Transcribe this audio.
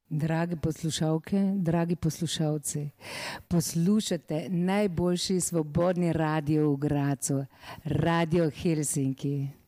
Drage poslušalke, dragi poslušalci, poslušate najboljši svobodni radio v Gradcu, Radio Helsinki.